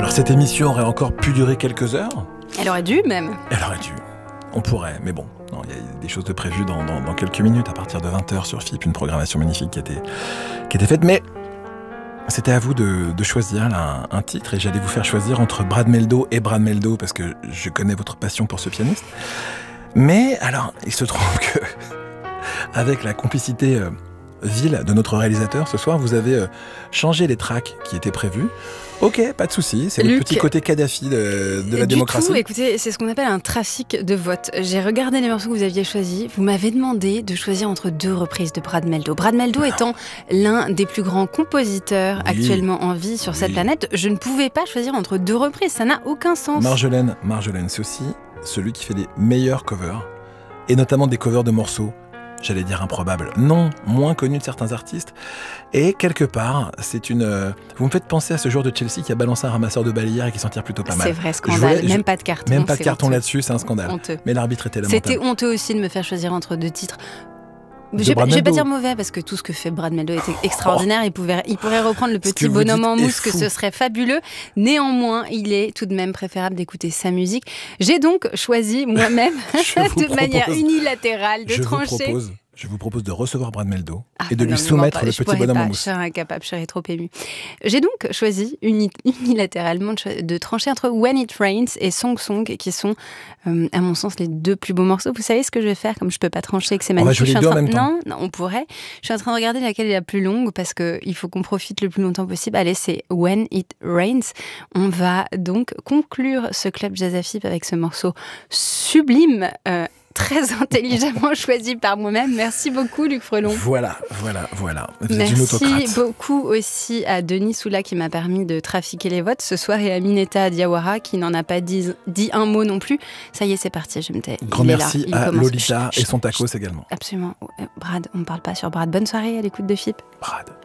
Alors cette émission aurait encore pu durer quelques heures. Elle aurait dû même. Elle aurait dû. On pourrait, mais bon. Il y a des choses de prévues dans quelques minutes, à partir de 20h sur FIP, une programmation magnifique qui a été faite. Mais c'était à vous de choisir là, un titre, et j'allais vous faire choisir entre Brad Mehldau et Brad Mehldau, parce que je connais votre passion pour ce pianiste. Mais alors, il se trouve que, avec la complicité vile de notre réalisateur, ce soir, vous avez changé les tracks qui étaient prévus. Ok, pas de souci, c'est le petit côté Kadhafi de la démocratie. Tout, écoutez, c'est ce qu'on appelle un trafic de vote. J'ai regardé les morceaux que vous aviez choisis. Vous m'avez demandé de choisir entre 2 reprises de Brad Mehldau. Brad Mehldau étant l'un des plus grands compositeurs actuellement en vie sur cette planète, je ne pouvais pas choisir entre 2 reprises. Ça n'a aucun sens. Marjolaine, c'est aussi celui qui fait les meilleurs covers, et notamment des covers de morceaux, j'allais dire improbables, non, moins connus de certains artistes. Et quelque part, vous me faites penser à ce joueur de Chelsea qui a balancé un ramasseur de balles hier et qui s'en tire plutôt pas mal. C'est vrai, scandale. Même pas de carton. Même pas de carton là-dessus, c'est un scandale. Honteux. Mais l'arbitre était lamentable. C'était honteux aussi de me faire choisir entre 2 titres. Je vais pas dire mauvais, parce que tout ce que fait Brad Mehldau était extraordinaire. Il pourrait reprendre le petit bonhomme en mousse, que ce serait fabuleux. Néanmoins, il est tout de même préférable d'écouter sa musique. J'ai donc choisi moi-même, de manière unilatérale, de trancher. Je vous propose de recevoir Brad Mehldau et de lui soumettre le petit bonhomme en mousse. Je serais incapable, je serais trop émue. J'ai donc choisi unilatéralement de trancher entre When It Rains et Song Song, qui sont, à mon sens, les 2 plus beaux morceaux. Vous savez ce que je vais faire, comme je peux pas trancher et que c'est magnifique. On va jouer les 2 en même temps. Non, on pourrait. Je suis en train de regarder laquelle est la plus longue, parce qu'il faut qu'on profite le plus longtemps possible. Allez, c'est When It Rains. On va donc conclure ce club Jazz à FIP avec ce morceau sublime, très intelligemment choisi par moi-même. Merci beaucoup, Luc Frelon. Voilà. Vous êtes une autocrate. Merci beaucoup aussi à Denis Soula qui m'a permis de trafiquer les votes ce soir, et à Aminata Diawara qui n'en a pas dit un mot non plus. Ça y est, c'est parti, je me tais. Grand merci à Lolita et son tacos également. Absolument. Brad, on ne parle pas sur Brad. Bonne soirée à l'écoute de FIP. Brad.